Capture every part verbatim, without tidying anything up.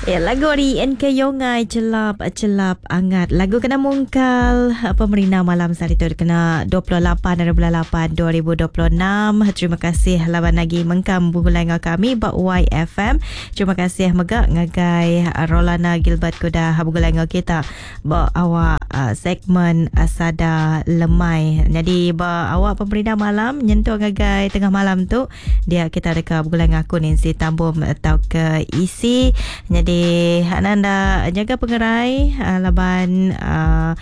Ya, lagu dari N K Yongai, Celap Celap Angat. Lagu kena mungkal pemerintah malam saat itu kena dua puluh lapan dari bulan lapan dua ribu dua puluh enam. Terima kasih lawan lagi mengkam bubulai dengan kami Bak Y F M. Terima kasih megak ngagai Rolana Gilbert kuda bubulai dengan kita Bak awak uh, segmen uh, Sada Lemai. Jadi Bak awak pemerintah malam nyentuh ngagai tengah malam tu dia kita reka bubulai dengan aku Nancy Tambum atau ke isi. Jadi anda jaga pengerai uh, laban uh,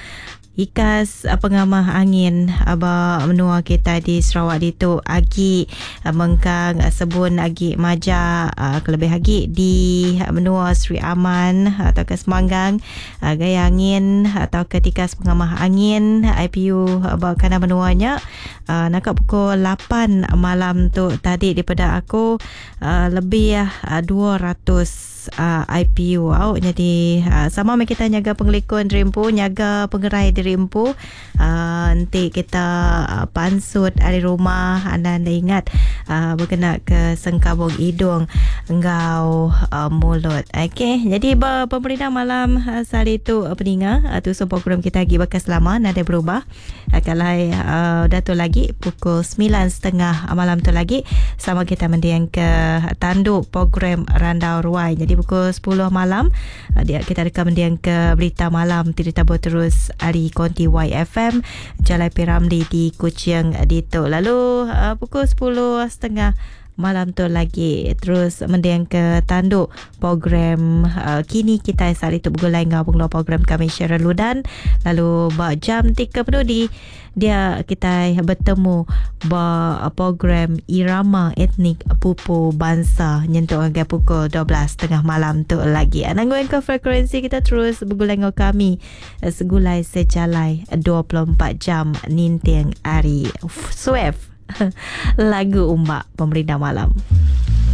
ikas uh, pengamah angin aba menua kita di Sarawak itu agi uh, mengkang uh, sebun agi maja uh, kelebih agi di uh, menua Sri Aman uh, atau ke Semanggang uh, gaya angin atau ketikas pengamah angin I P U aba kana menuanya uh, nak pukul lapan malam tu tadi daripada aku uh, lebih uh, dua ratus Uh, I P U wow. Jadi uh, sama kita nyaga pengelikun Rimpu, nyaga pengerai di Rimpu. Uh, nanti kita uh, pansut dari rumah. Anda anda ingat uh, berkena ke sengkabung hidung engkau uh, mulut. Okey, jadi bah, pemerintah malam uh, saat itu uh, peninga uh, tu so program kita lagi bekas lama nada berubah. Uh, kalau uh, dah tu lagi pukul sembilan setengah malam tu lagi sama kita mendiang ke tanduk program Randau Ruai. Jadi pukul sepuluh malam dia kita rekam dia ke berita malam tidak tabur terus hari konti Y F M Jalan Piramli di Kuching dito. Lalu uh, pukul sepuluh setengah malam tu lagi terus mendiang ke tanduk program uh, kini kita saat itu bergulai ngabung lo program kami Syara Ludan. Lalu ba jam tiga penuh di dia kita bertemu ba program irama etnik pupu bangsa nyentuh hingga pukul dua belas setengah malam tu lagi. Ananggoin ke frekuensi kita terus bergulai ngau kami segulai sejalai dua puluh empat jam nintiang hari Swift lagu umbak pemerintah malam.